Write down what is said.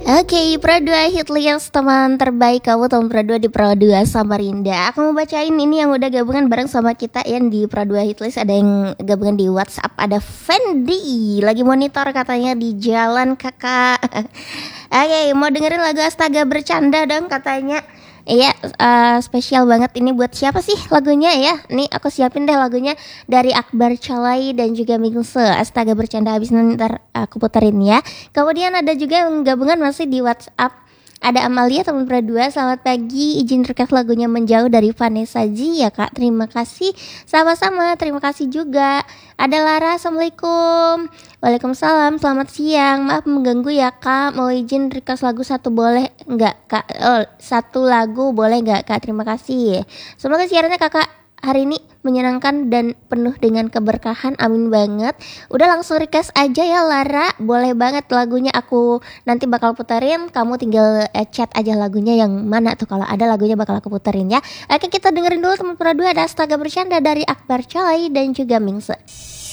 Oke, Pro 2 hit list teman terbaik kamu teman Pro 2 di Pro 2 Samarinda. Aku mau bacain ini yang udah gabungan bareng sama kita ya di Pro 2 hit list. Ada yang gabungan di WhatsApp, ada Fendi lagi monitor katanya di jalan kakak. Oke, mau dengerin lagu Astaga Bercanda dong katanya. Iya, spesial banget ini buat siapa sih lagunya ya? Nih aku siapin deh lagunya dari Akbar Calai dan juga Mingse. Astaga Bercanda habis ntar aku puterin ya. Kemudian ada juga yang gabungan masih di WhatsApp. Ada Amalia teman Pro 2, selamat pagi, izin request lagunya Menjauh dari Vanessa Ji ya kak, terima kasih. Sama-sama, terima kasih juga. Ada Lara, assalamualaikum. Waalaikumsalam, selamat siang, maaf mengganggu ya kak, mau izin request lagu satu boleh nggak kak? Oh, satu lagu boleh nggak kak, terima kasih. Semoga siarannya kakak hari ini menyenangkan dan penuh dengan keberkahan, amin banget. Udah langsung request aja ya Lara, boleh banget lagunya aku nanti bakal puterin. Kamu tinggal chat aja lagunya yang mana tuh, kalau ada lagunya bakal aku puterin ya. Oke, kita dengerin dulu teman Pro 2, ada Astaga Bercanda dari Akbar Calai dan juga Mingse.